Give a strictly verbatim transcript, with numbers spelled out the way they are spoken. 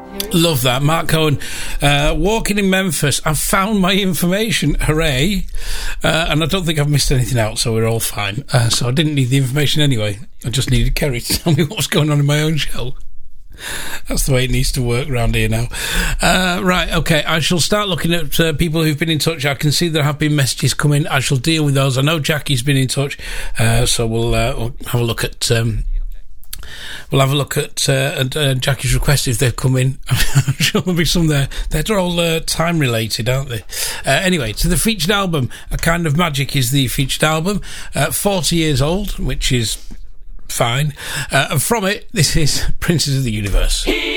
Love that. Mark Cohen, uh, walking in Memphis. I've found my information. Hooray. Uh, and I don't think I've missed anything out, so we're all fine. Uh, so I didn't need the information anyway. I just needed Kerry to tell me what was going on in my own show. That's the way it needs to work around here now. Uh, right, okay. I shall start looking at uh, people who've been in touch. I can see there have been messages coming. I shall deal with those. I know Jackie's been in touch, uh, so we'll, uh, we'll have a look at... Um, We'll have a look at, uh, at uh, Jackie's request if they've come in. I'm sure there'll be some there. They're all uh, time-related, aren't they? Uh, anyway, to the featured album. A Kind of Magic is the featured album. Uh, forty years old, which is fine. Uh, and from it, this is Princes of the Universe.